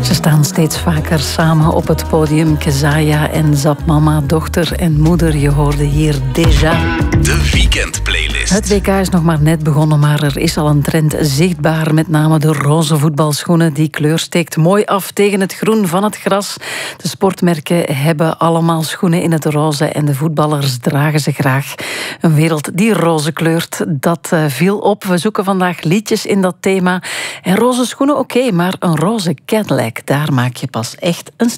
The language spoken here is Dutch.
Ze staan steeds vaker samen op het podium. Kezaya en Zap, mama, dochter en moeder. Je hoorde hier Déjà. De weekendplaylist. Het WK is nog maar net begonnen, maar er is al een trend zichtbaar. Met name de roze voetbalschoenen. Die kleur steekt mooi af tegen het groen van het gras. De sportmerken hebben allemaal schoenen in het roze en de voetballers dragen ze graag. Een wereld die roze kleurt, dat viel op. We zoeken vandaag liedjes in dat thema. En roze schoenen, oké, maar een roze Cadillac, daar maak je pas echt een